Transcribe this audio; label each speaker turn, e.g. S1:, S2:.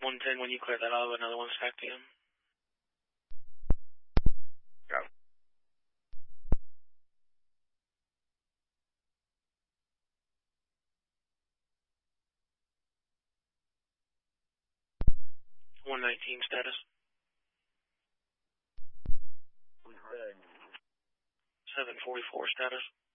S1: 110, when you clear that, I'll have another one stacked to you.
S2: Got it.
S1: $119 status. 744 status.